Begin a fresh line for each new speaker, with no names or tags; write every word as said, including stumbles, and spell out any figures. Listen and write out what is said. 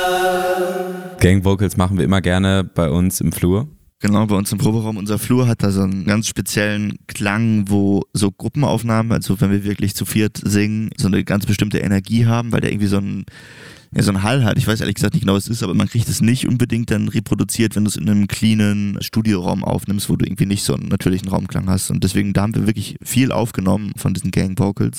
Gang Vocals machen wir immer gerne bei uns im Flur.
Genau, bei uns im Proberaum. Unser Flur hat da so einen ganz speziellen Klang, wo so Gruppenaufnahmen, also wenn wir wirklich zu viert singen, so eine ganz bestimmte Energie haben, weil der irgendwie so ein ja, so ein Hall hat. Ich weiß ehrlich gesagt nicht genau, was es ist, aber man kriegt es nicht unbedingt dann reproduziert, wenn du es in einem cleanen Studioraum aufnimmst, wo du irgendwie nicht so einen natürlichen Raumklang hast. Und deswegen, da haben wir wirklich viel aufgenommen von diesen Gang Vocals.